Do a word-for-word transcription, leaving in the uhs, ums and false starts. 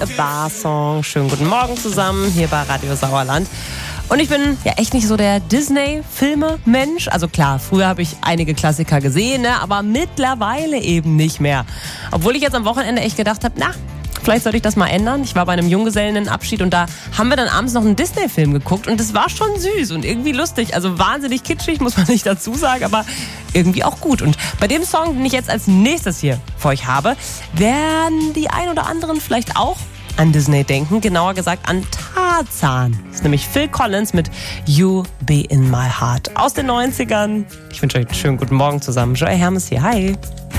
a Bar Song. Schönen guten Morgen zusammen hier bei Radio Sauerland. Und ich bin ja echt nicht so der Disney-Filme-Mensch. Also klar, früher habe ich einige Klassiker gesehen, ne? Aber mittlerweile eben nicht mehr. Obwohl ich jetzt am Wochenende echt gedacht habe, na, vielleicht sollte ich das mal ändern. Ich war bei einem Junggesellenabschied und da haben wir dann abends noch einen Disney-Film geguckt und das war schon süß und irgendwie lustig. Also wahnsinnig kitschig, muss man nicht dazu sagen, aber irgendwie auch gut. Und bei dem Song, den ich jetzt als nächstes hier für euch habe, werden die ein oder anderen vielleicht auch an Disney denken, genauer gesagt an Tarzan. Das ist nämlich Phil Collins mit You Be In My Heart aus den neunzigern. Ich wünsche euch einen schönen guten Morgen zusammen. Joey Hermes hier, hi.